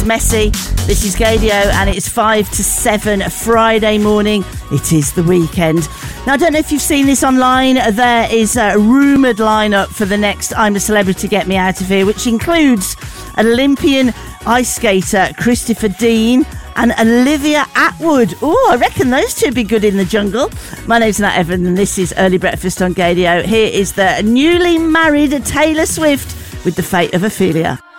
Messy. This is Gadio, and it's 5 to 7 Friday morning. It is the weekend. Now, I don't know if you've seen this online. There is a rumoured lineup for the next I'm a Celebrity, Get Me Out of Here, which includes Olympian ice skater Christopher Dean and Olivia Atwood. Oh, I reckon those two would be good in the jungle. My name's Nat Evan, and this is Early Breakfast on Gadio. Here is the newly married Taylor Swift with The Fate of Ophelia.